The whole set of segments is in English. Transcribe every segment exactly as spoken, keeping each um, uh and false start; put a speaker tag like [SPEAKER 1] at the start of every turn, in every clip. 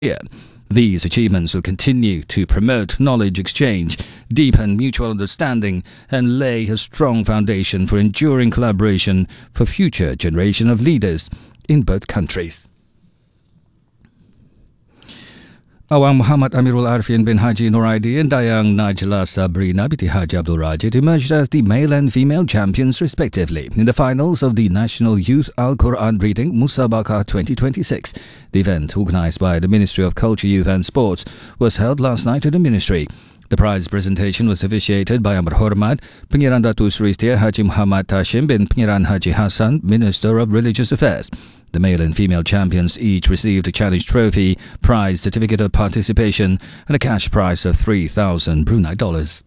[SPEAKER 1] year. These achievements will continue to promote knowledge exchange, deepen mutual understanding, and lay a strong foundation for enduring collaboration for future generation of leaders in both countries. Awang Muhammad Amirul Arifin bin Haji Noraidi and Dayang Najla Sabrina binti Haji Abdul Rajid emerged as the male and female champions respectively in the finals of the National Youth Al-Quran Reading Musabaqah twenty twenty-six. The event, organised by the Ministry of Culture, Youth and Sports, was held last night at the Ministry. The prize presentation was officiated by Amr Hormat, Pengiran Datu Sri Setia Haji Muhammad Tashim bin Pengiran Haji Hassan, Minister of Religious Affairs. The male and female champions each received a challenge trophy, prize, certificate of participation, and a cash prize of three thousand Brunei dollars.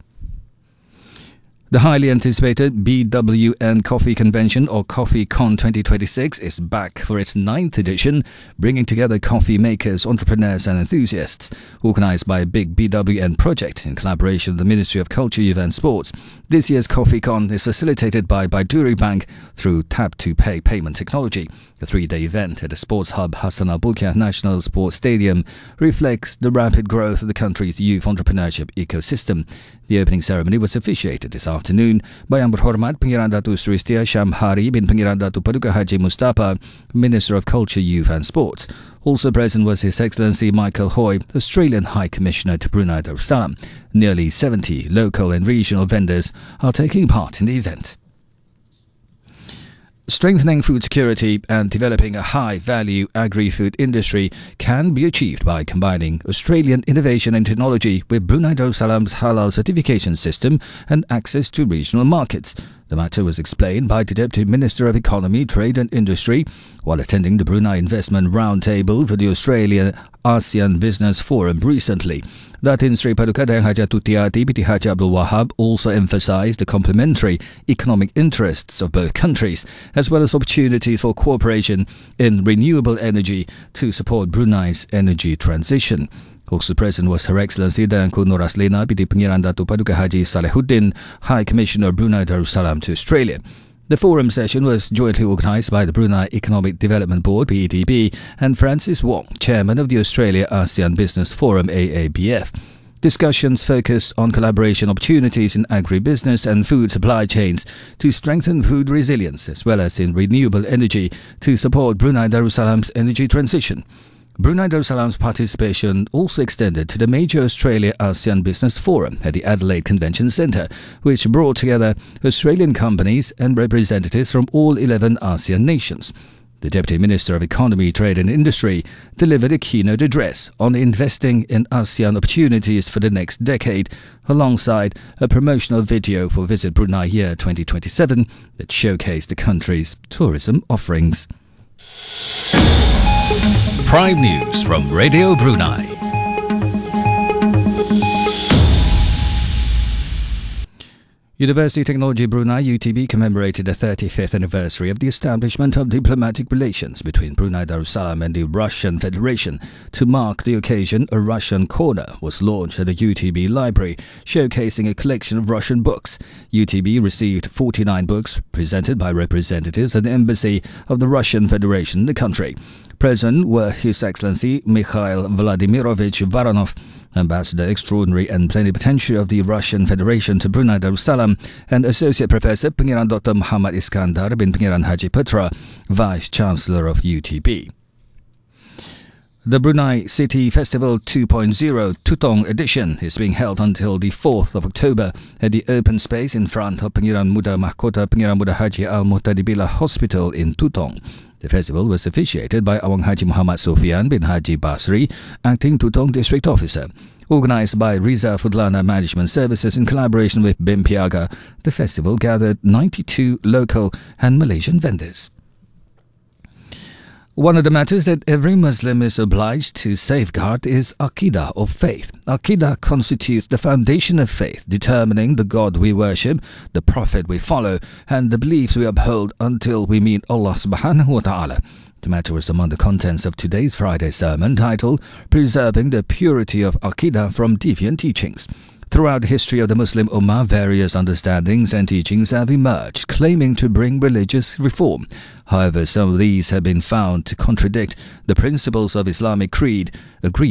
[SPEAKER 1] The highly anticipated B W N Coffee Convention, or CoffeeCon twenty twenty-six, is back for its ninth edition, bringing together coffee makers, entrepreneurs and enthusiasts. Organised by a Big B W N project in collaboration with the Ministry of Culture, Youth and Sports, this year's CoffeeCon is facilitated by Baiduri Bank through Tap to Pay payment technology. The three-day event at the Sports Hub Hassan Al Bolkiah National Sports Stadium reflects the rapid growth of the country's youth entrepreneurship ecosystem. The opening ceremony was officiated this afternoon by Amr Hormat, Pengiran Datu Sri Setia Shamhari bin Pengiran Datu Paduka Haji Mustafa, Minister of Culture, Youth and Sports. Also present was His Excellency Michael Hoy, Australian High Commissioner to Brunei Darussalam. Nearly seventy local and regional vendors are taking part in the event. Strengthening food security and developing a high-value agri-food industry can be achieved by combining Australian innovation and technology with Brunei Darussalam's halal certification system and access to regional markets. The matter was explained by the Deputy Minister of Economy, Trade and Industry while attending the Brunei Investment Roundtable for the Australia ASEAN Business Forum recently. Datin Sri Paduka Dayang Haji Tutiati binti Haji Abdul Wahab also emphasized the complementary economic interests of both countries, as well as opportunities for cooperation in renewable energy to support Brunei's energy transition. Also present was Her Excellency Dayangku Nur Aslina binti Pengiran Datu Paduka Haji Salehuddin, High Commissioner of Brunei Darussalam to Australia. The forum session was jointly organised by the Brunei Economic Development Board B E D B and Francis Wong, Chairman of the Australia ASEAN Business Forum A A B F. Discussions focused on collaboration opportunities in agribusiness and food supply chains to strengthen food resilience, as well as in renewable energy to support Brunei Darussalam's energy transition. Brunei Darussalam's participation also extended to the major Australia ASEAN Business Forum at the Adelaide Convention Centre, which brought together Australian companies and representatives from all eleven ASEAN nations. The Deputy Minister of Economy, Trade and Industry delivered a keynote address on investing in ASEAN opportunities for the next decade, alongside a promotional video for Visit Brunei Year twenty twenty-seven that showcased the country's tourism offerings.
[SPEAKER 2] Prime News from Radio Brunei.
[SPEAKER 1] University Technology Brunei U T B commemorated the thirty-fifth anniversary of the establishment of diplomatic relations between Brunei Darussalam and the Russian Federation. To mark the occasion, a Russian corner was launched at the U T B library, showcasing a collection of Russian books. U T B received forty-nine books presented by representatives at the Embassy of the Russian Federation in the country. Present were His Excellency Mikhail Vladimirovich Varanov, Ambassador Extraordinary and Plenipotentiary of the Russian Federation to Brunei Darussalam, and Associate Professor Pengiran Doctor Muhammad Iskandar bin Pengiran Haji Putra, Vice Chancellor of U T B. The Brunei City Festival two point oh Tutong edition is being held until the fourth of October at the open space in front of Pengiran Muda Mahkota Pengiran Muda Haji Al-Muhtadibillah Hospital in Tutong. The festival was officiated by Awang Haji Muhammad Sofian bin Haji Basri, Acting Tutong District Officer. Organised by Riza Fudlana Management Services in collaboration with B I M Piaga, the festival gathered ninety-two local and Malaysian vendors. One of the matters that every Muslim is obliged to safeguard is Aqidah of faith. Aqidah constitutes the foundation of faith, determining the God we worship, the Prophet we follow, and the beliefs we uphold until we meet Allah subhanahu wa ta'ala. The matter was among the contents of today's Friday sermon titled Preserving the Purity of Aqidah from Deviant Teachings. Throughout the history of the Muslim Ummah, various understandings and teachings have emerged, claiming to bring religious reform. However, some of these have been found to contradict the principles of Islamic creed, agreed